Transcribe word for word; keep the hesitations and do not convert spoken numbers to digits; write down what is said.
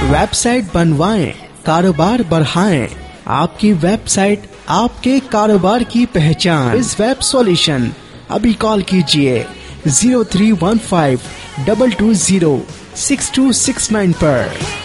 Website बनवाएं, कारोबार बढ़ाएं। आपकी वेबसाइट आपके कारोबार की पहचान। इस वेब सॉल्यूशन अभी कॉल कीजिए zero three one five double two zero six to six nine पर।